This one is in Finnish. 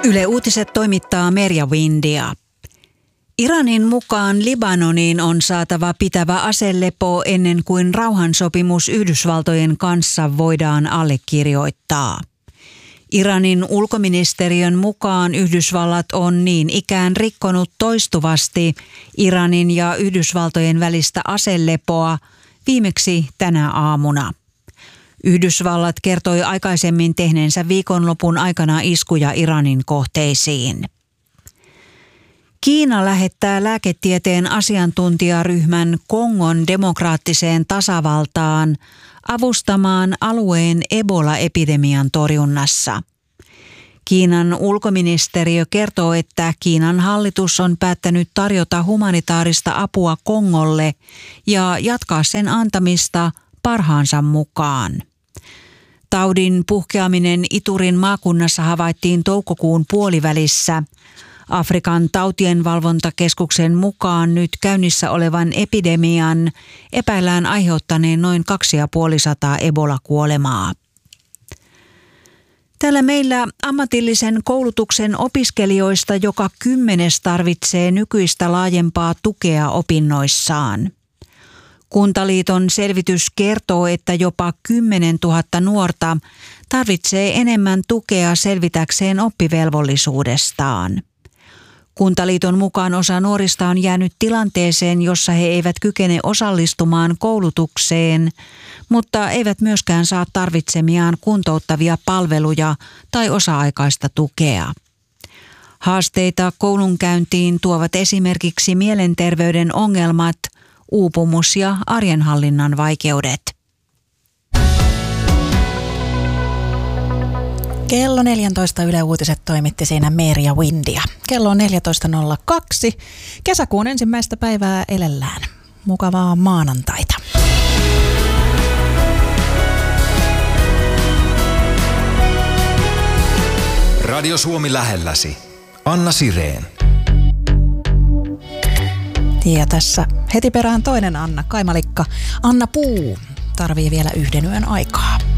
Yle Uutiset toimittaa Merja Windia. Iranin mukaan Libanoniin on saatava pitävä aselepo ennen kuin rauhansopimus Yhdysvaltojen kanssa voidaan allekirjoittaa. Iranin ulkoministeriön mukaan Yhdysvallat on niin ikään rikkonut toistuvasti Iranin ja Yhdysvaltojen välistä aselepoa, viimeksi tänä aamuna. Yhdysvallat kertoi aikaisemmin tehneensä viikonlopun aikana iskuja Iranin kohteisiin. Kiina lähettää lääketieteen asiantuntijaryhmän Kongon demokraattiseen tasavaltaan avustamaan alueen Ebola-epidemian torjunnassa. Kiinan ulkoministeriö kertoo, että Kiinan hallitus on päättänyt tarjota humanitaarista apua Kongolle ja jatkaa sen antamista parhaansa mukaan. Taudin puhkeaminen Iturin maakunnassa havaittiin toukokuun puolivälissä. Afrikan tautienvalvontakeskuksen mukaan nyt käynnissä olevan epidemian epäillään aiheuttaneen noin 250 Ebola-kuolemaa. Täällä meillä ammatillisen koulutuksen opiskelijoista joka 10 tarvitsee nykyistä laajempaa tukea opinnoissaan. Kuntaliiton selvitys kertoo, että jopa 10 000 nuorta tarvitsee enemmän tukea selvitäkseen oppivelvollisuudestaan. Kuntaliiton mukaan osa nuorista on jäänyt tilanteeseen, jossa he eivät kykene osallistumaan koulutukseen, mutta eivät myöskään saa tarvitsemiaan kuntouttavia palveluja tai osa-aikaista tukea. Haasteita koulunkäyntiin tuovat esimerkiksi mielenterveyden ongelmat, uupumus ja arjenhallinnan vaikeudet. Kello 14 Yle Uutiset toimitti siinä Merja Windia. Kello on 14.02. Kesäkuun ensimmäistä päivää elellään. Mukavaa maanantaita. Radio Suomi lähelläsi. Anna Sirén. Ja tässä heti perään toinen Anna Kaimalikka. Anna Puu tarvii vielä yhden yön aikaa.